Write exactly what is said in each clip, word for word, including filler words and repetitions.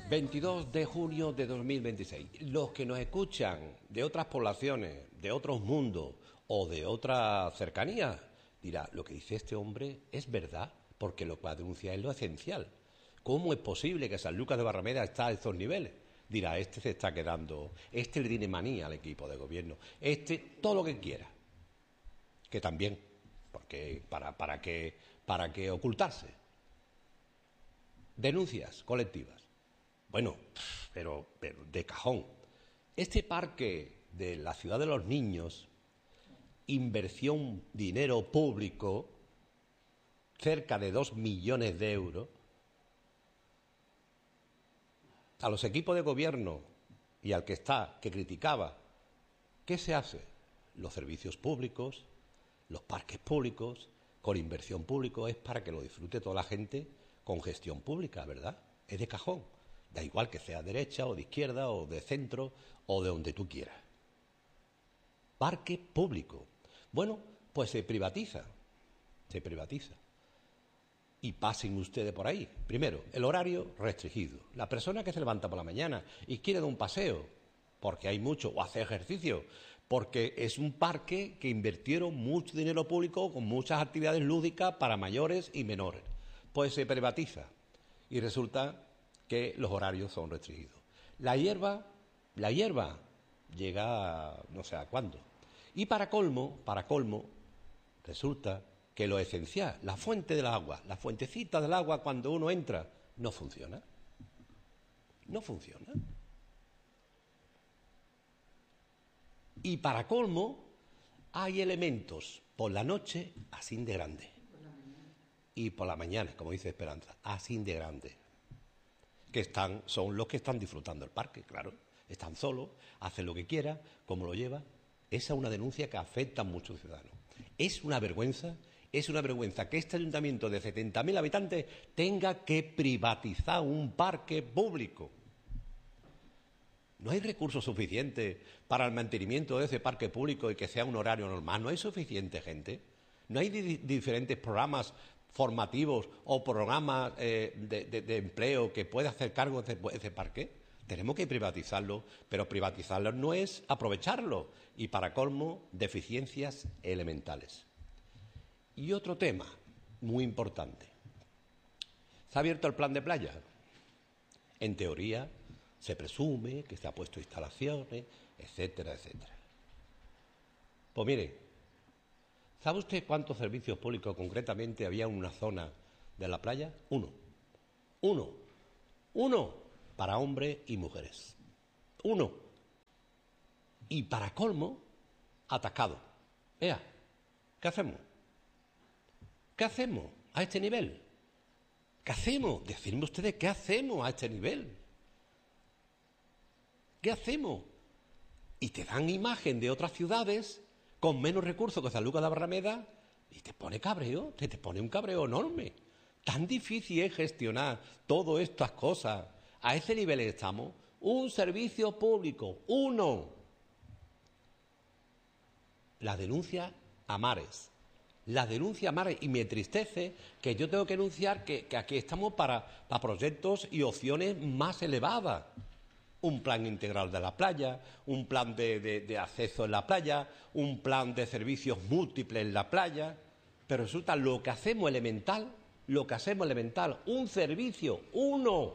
veintidós de junio de dos mil veintiséis. Los que nos escuchan de otras poblaciones, de otros mundos o de otras cercanías, dirá, lo que dice este hombre es verdad, porque lo que denuncia es lo esencial. ¿Cómo es posible que Sanlúcar de Barrameda está a estos niveles? Dirá, este se está quedando, este le tiene manía al equipo de gobierno, este todo lo que quiera. Que también, porque para, para qué para qué ocultarse. Denuncias colectivas. Bueno, pero, pero de cajón. Este parque de la Ciudad de los Niños, inversión, dinero público, cerca de dos millones de euros, a los equipos de gobierno y al que está, que criticaba, ¿qué se hace? Los servicios públicos, los parques públicos, con inversión pública, es para que lo disfrute toda la gente con gestión pública, ¿verdad? Es de cajón. Da igual que sea derecha o de izquierda o de centro o de donde tú quieras. Parque público. Bueno, pues se privatiza. Se privatiza. Y pasen ustedes por ahí. Primero, el horario restringido. La persona que se levanta por la mañana y quiere dar un paseo, porque hay mucho, o hacer ejercicio, porque es un parque que invirtieron mucho dinero público con muchas actividades lúdicas para mayores y menores. Pues se privatiza y resulta que los horarios son restringidos. La hierba, la hierba llega no sé a cuándo. Y para colmo, para colmo, resulta que lo esencial, la fuente del agua, la fuentecita del agua cuando uno entra, no funciona. No funciona. Y para colmo, hay elementos por la noche así de grande. Y por la mañana, como dice Esperanza, así de grande. Que están, son los que están disfrutando el parque, claro. Están solos, hacen lo que quieran, como lo lleva. Esa es una denuncia que afecta a muchos ciudadanos. Es una vergüenza, es una vergüenza que este ayuntamiento de setenta mil habitantes tenga que privatizar un parque público. No hay recursos suficientes para el mantenimiento de ese parque público y que sea un horario normal. No hay suficiente gente. No hay di- diferentes programas formativos o programas eh, de, de, de empleo que pueda hacer cargo de ese, ese parque. Tenemos que privatizarlo, pero privatizarlo no es aprovecharlo. Y para colmo, deficiencias elementales. Y otro tema muy importante. ¿Se ha abierto el plan de playa? En teoría, se presume que se ha puesto instalaciones, etcétera, etcétera. Pues mire, ¿sabe usted cuántos servicios públicos concretamente había en una zona de la playa? Uno. Uno. Uno para hombres y mujeres. Uno. Y para colmo, atascado. Ea, ¿qué hacemos? ¿Qué hacemos a este nivel? ¿Qué hacemos? Decidme ustedes qué hacemos a este nivel. ¿Qué hacemos? Y te dan imagen de otras ciudades con menos recursos que Sanlúcar de Barrameda y te pone cabreo, te, te pone un cabreo enorme. Tan difícil es gestionar todas estas cosas. A ese nivel estamos. Un servicio público, uno. La denuncia a mares. La denuncia a mares. Y me entristece que yo tengo que anunciar que, que aquí estamos para, para proyectos y opciones más elevadas. Un plan integral de la playa, un plan de, de, de acceso en la playa, un plan de servicios múltiples en la playa. Pero resulta lo que hacemos elemental, lo que hacemos elemental, un servicio, uno,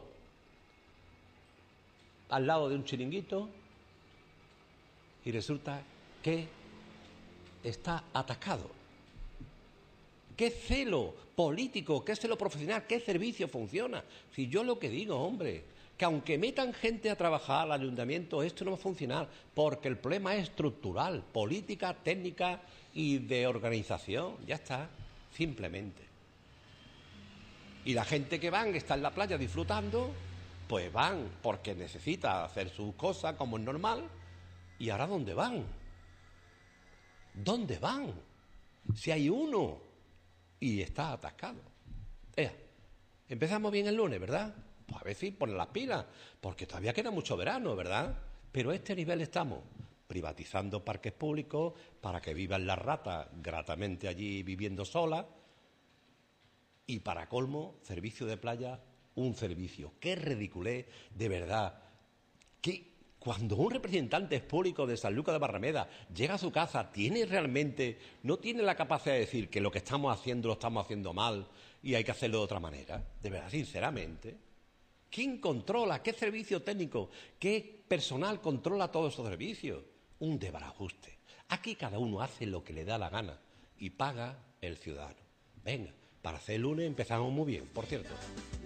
al lado de un chiringuito, y resulta que está atascado. ¿Qué celo político, qué celo profesional, qué servicio funciona? Si yo lo que digo, hombre, que aunque metan gente a trabajar al ayuntamiento, esto no va a funcionar, porque el problema es estructural, política, técnica y de organización. Ya está, simplemente. Y la gente que van, que está en la playa disfrutando, pues van porque necesita hacer sus cosas como es normal. ¿Y ahora dónde van? ¿Dónde van? Si hay uno y está atascado. Ea, empezamos bien el lunes, ¿verdad? Pues a ver si ponen las pilas, porque todavía queda mucho verano, ¿verdad? Pero a este nivel estamos, privatizando parques públicos para que vivan las ratas gratamente allí viviendo solas, y para colmo, servicio de playa un servicio. ¡Qué ridiculez, de verdad! Que cuando un representante público de Sanlúcar de Barrameda llega a su casa, ¿tiene realmente, no tiene la capacidad de decir que lo que estamos haciendo lo estamos haciendo mal y hay que hacerlo de otra manera? De verdad, sinceramente. ¿Quién controla? ¿Qué servicio técnico? ¿Qué personal controla todos esos servicios? Un desbarajuste. Aquí cada uno hace lo que le da la gana y paga el ciudadano. Venga, para hacer el lunes empezamos muy bien, por cierto.